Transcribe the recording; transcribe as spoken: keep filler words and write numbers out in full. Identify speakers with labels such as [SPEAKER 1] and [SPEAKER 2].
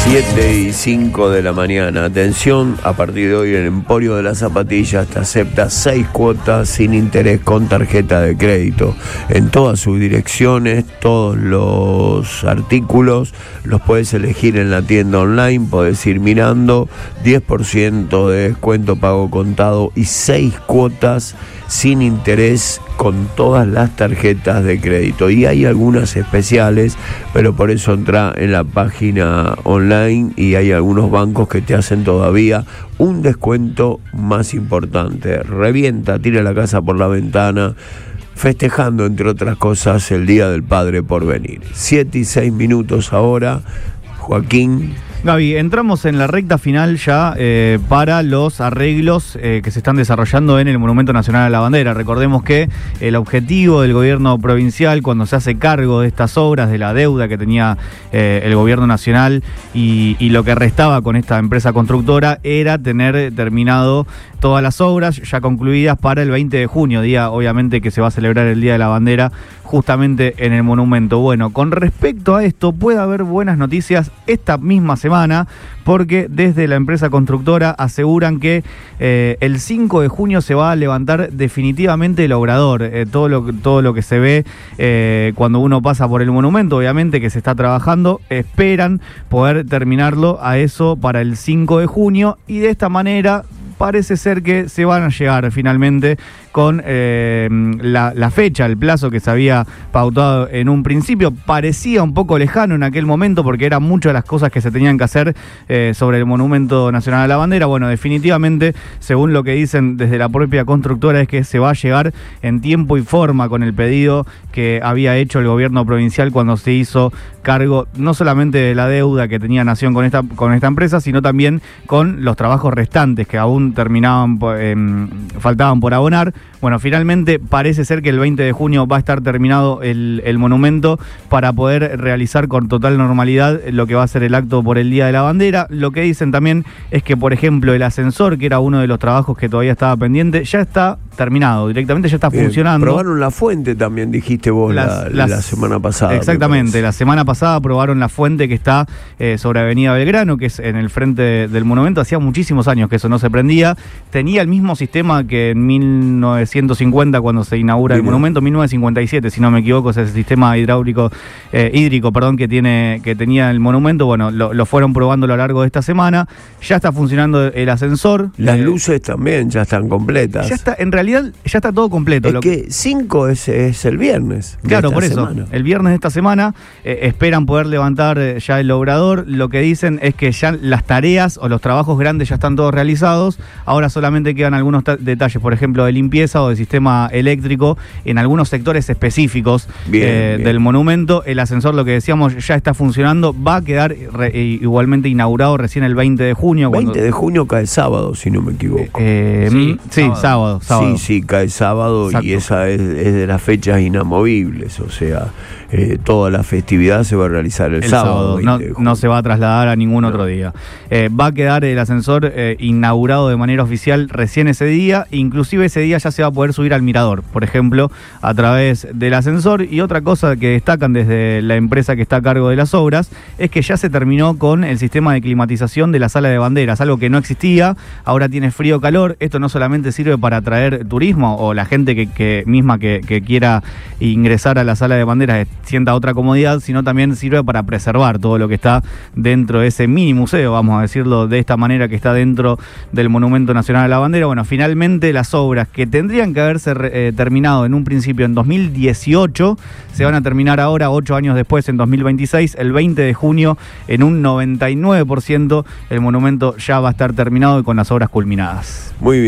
[SPEAKER 1] siete y cinco de la mañana. Atención, a partir de hoy el Emporio de las Zapatillas te acepta seis cuotas sin interés con tarjeta de crédito. En todas sus direcciones, todos los artículos los puedes elegir en la tienda online, podés ir mirando, diez por ciento de descuento pago contado y seis cuotas sin interés con todas las tarjetas de crédito. Y hay algunas especiales, pero por eso entra en la página online y hay algunos bancos que te hacen todavía un descuento más importante. Revienta, tira la casa por la ventana, festejando entre otras cosas el Día del Padre por venir. Siete y seis minutos ahora, Joaquín.
[SPEAKER 2] Gaby, entramos en la recta final ya eh, para los arreglos eh, que se están desarrollando en el Monumento Nacional a la Bandera. Recordemos que el objetivo del gobierno provincial, cuando se hace cargo de estas obras, de la deuda que tenía eh, el gobierno nacional y, y lo que restaba con esta empresa constructora, era tener terminado todas las obras ya concluidas para el veinte de junio, día obviamente que se va a celebrar el Día de la Bandera justamente en el monumento. Bueno, con respecto a esto puede haber buenas noticias esta misma semana, porque desde la empresa constructora aseguran que eh, el cinco de junio se va a levantar definitivamente el obrador. Eh, todo, lo, todo lo que se ve eh, cuando uno pasa por el monumento, obviamente que se está trabajando, esperan poder terminarlo a eso para el cinco de junio, y de esta manera parece ser que se van a llegar finalmente con eh, la, la fecha, el plazo que se había pautado en un principio. Parecía un poco lejano en aquel momento porque eran muchas las cosas que se tenían que hacer eh, sobre el Monumento Nacional a la Bandera. Bueno, definitivamente, según lo que dicen desde la propia constructora, es que se va a llegar en tiempo y forma con el pedido que había hecho el gobierno provincial cuando se hizo cargo no solamente de la deuda que tenía Nación con esta, con esta empresa, sino también con los trabajos restantes que aún terminaban, eh, faltaban por abonar. Bueno, finalmente parece ser que el veinte de junio va a estar terminado el, el monumento para poder realizar con total normalidad lo que va a ser el acto por el Día de la Bandera. Lo que dicen también es que, por ejemplo, el ascensor, que era uno de los trabajos que todavía estaba pendiente, ya está terminado, directamente ya está Bien, funcionando.
[SPEAKER 1] Probaron la fuente también, dijiste vos, las, la, las, la semana pasada.
[SPEAKER 2] Exactamente, la semana pasada probaron la fuente que está eh, sobre Avenida Belgrano, que es en el frente de, del monumento. Hacía muchísimos años que eso no se prendía. Tenía el mismo sistema que en mil novecientos cincuenta cuando se inaugura Bien. el monumento, mil novecientos cincuenta y siete, si no me equivoco, es el sistema hidráulico, eh, hídrico, perdón, que tiene que tenía el monumento. Bueno, lo, lo fueron probando a lo largo de esta semana. Ya está funcionando el ascensor.
[SPEAKER 1] Las
[SPEAKER 2] eh,
[SPEAKER 1] luces también ya están completas.
[SPEAKER 2] Ya está, en realidad ya está todo completo.
[SPEAKER 1] Es
[SPEAKER 2] lo
[SPEAKER 1] que cinco es, es el viernes.
[SPEAKER 2] Claro, por eso. Semana. El viernes de esta semana eh, esperan poder levantar eh, ya el obrador. Lo que dicen es que ya las tareas o los trabajos grandes ya están todos realizados. Ahora solamente quedan algunos ta- detalles, por ejemplo, de limpieza o de sistema eléctrico en algunos sectores específicos bien, eh, bien. del monumento. El ascensor, lo que decíamos, ya está funcionando. Va a quedar re- igualmente inaugurado recién el veinte de junio.
[SPEAKER 1] veinte
[SPEAKER 2] cuando...
[SPEAKER 1] de junio cae sábado, si no me equivoco.
[SPEAKER 2] Eh, sí, sí, sábado. sábado, sábado.
[SPEAKER 1] Sí, sí, cae sábado. Exacto. Y esa es, es de las fechas inamovibles, o sea, eh, toda la festividad se va a realizar el, el sábado.
[SPEAKER 2] sábado. No, no se va a trasladar a ningún no. otro día. Eh, va a quedar el ascensor eh, inaugurado de manera oficial recién ese día, inclusive ese día ya se va a poder subir al mirador, por ejemplo, a través del ascensor. Y otra cosa que destacan desde la empresa que está a cargo de las obras es que ya se terminó con el sistema de climatización de la sala de banderas, algo que no existía. Ahora tiene frío o calor. Esto no solamente sirve para atraer turismo o la gente que, que misma que, que quiera ingresar a la sala de banderas sienta otra comodidad, sino también sirve para preservar todo lo que está dentro de ese mini museo, vamos a decirlo de esta manera, que está dentro del Monumento Nacional a la Bandera. Bueno, finalmente las obras que tendrían que haberse eh, terminado en un principio en dos mil dieciocho se van a terminar ahora, ocho años después, en dos mil veintiséis, el veinte de junio, en un noventa y nueve por ciento el monumento ya va a estar terminado y con las obras culminadas.
[SPEAKER 1] Muy bien.